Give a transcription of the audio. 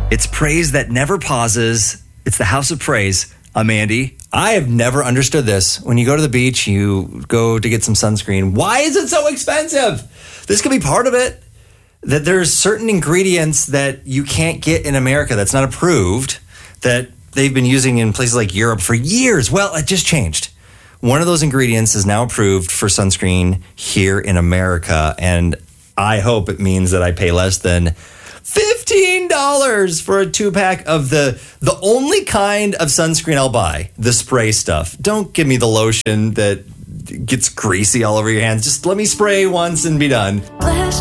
It's praise that never pauses. It's the House of Praise. I'm Andy. I have never understood this. When you go to the beach, you go to get some sunscreen. Why is it so expensive? This could be part of it. That there's certain ingredients that you can't get in America that's not approved that they've been using in places like Europe for years. Well, it just changed. One of those ingredients is now approved for sunscreen here in America, and I hope it means that I pay less than $15 for a 2-pack of the only kind of sunscreen I'll buy, the spray stuff. Don't give me the lotion that gets greasy all over your hands. Just let me spray once and be done.